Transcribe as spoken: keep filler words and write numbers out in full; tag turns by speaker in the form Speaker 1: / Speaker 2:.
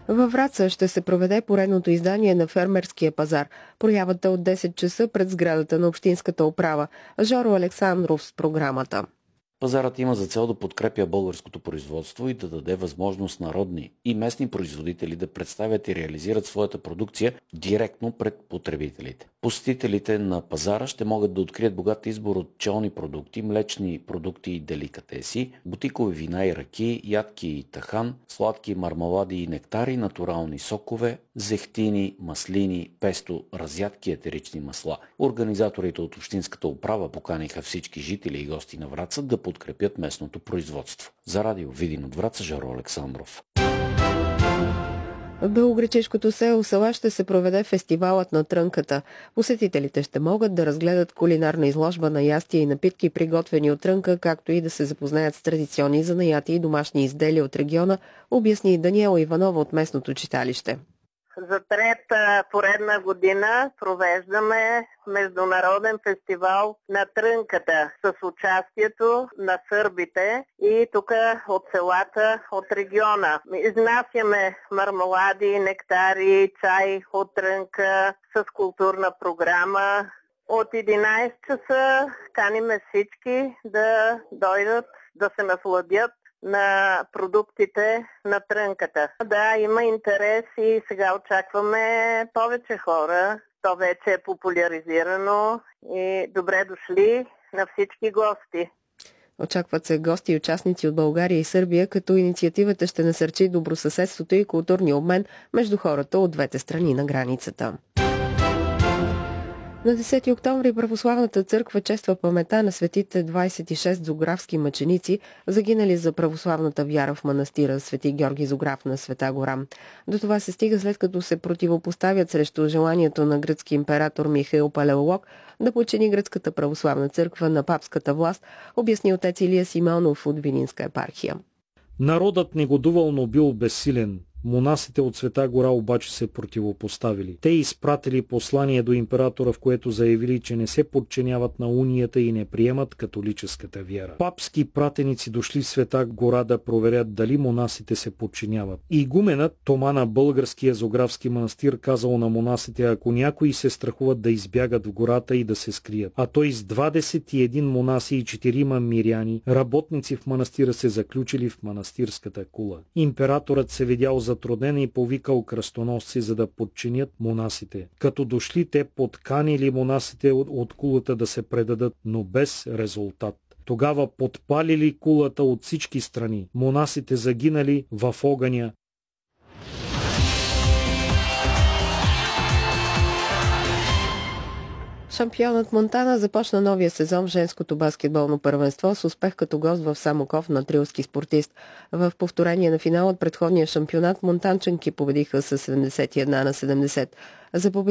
Speaker 1: Във Враца ще се проведе поредното издание на Фермерския пазар. Проявата от десет часа пред сградата на Общинската управа. Жоро Александров с програмата.
Speaker 2: Пазарът има за цел да подкрепя българското производство и да даде възможност народни и местни производители да представят и реализират своята продукция директно пред потребителите. Посетителите на пазара ще могат да открият богат избор от пчелни продукти, млечни продукти и деликатеси, бутикови вина и ракии, ядки и тахан, сладки мармелади и нектари, натурални сокове, зехтини, маслини, песто, разядки, етерични масла. Организаторите от Общинската управа поканиха всички жители и гости на Враца да подкрепят местното производство. За радио Видин от Враца, Жоро Александров.
Speaker 1: В белоградчишкото село Села ще се проведе фестивалът на трънката. Посетителите ще могат да разгледат кулинарна изложба на ястия и напитки, приготвени от трънка, както и да се запознаят с традиционни занаяти и домашни изделия от региона, обясни Даниела Иванова от местното читалище.
Speaker 3: За трета поредна година провеждаме международен фестивал на трънката с участието на сърбите и тук от селата от региона. Изнасяме мармелади, нектари, чай от трънка с културна програма. От единайсет часа каниме всички да дойдат, да се насладят на продуктите на трънката. Да, има интерес и сега очакваме повече хора. То вече е популяризирано и добре дошли на всички гости.
Speaker 1: Очакват се гости и участници от България и Сърбия, като инициативата ще насърчи добросъседството и културния обмен между хората от двете страни на границата. На десети октомври Православната църква чества паметта на светите двайсет и шест зографски мъченици, загинали за православната вяра в манастира Свети Георги Зограф на Света гора. До това се стига след като се противопоставят срещу желанието на гръцки император Михаил Палеолог да подчини гръцката православна църква на папската власт, обясни отец Илия Симеонов от Вилинска епархия.
Speaker 4: Народът негодувал, но бил безсилен. Монасите от Света гора обаче се противопоставили. Те изпратили послание до императора, в което заявили, че не се подчиняват на унията и не приемат католическата вяра. Папски пратеници дошли в Света гора да проверят дали монасите се подчиняват. Игуменът Тома на българския зографски манастир казал на монасите, ако някои се страхуват да избягат в гората и да се скрият. А той с двадесет и един монаси и четирима миряни, работници в манастира, се заключили в манастирската кула. Императорът се видял затруднен и повикал кръстоносци, за да подчинят монасите. Като дошли, те подканили монасите от, от кулата да се предадат, но без резултат. Тогава подпалили кулата от всички страни. Монасите загинали в огъня.
Speaker 1: Шампионът Монтана започна новия сезон в женското баскетболно първенство с успех като гост в Самоков на трилски спортист. В повторение на финал от предходния шампионат монтанченки победиха с седемдесет и една на седемдесет. За